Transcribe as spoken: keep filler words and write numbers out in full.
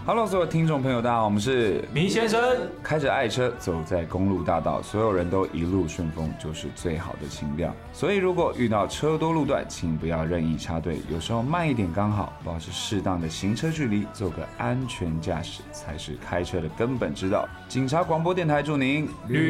Hello， 所有听众朋友，大家好，我们是迷先生。 开着爱车走在公路大道，所有人都一路顺风，就是最好的情调。所以如果遇到车多路段，请不要任意插队，有时候慢一点刚好，保持适当的行车距离，做个安全驾驶才是开车的根本之道。警察广播电台祝您旅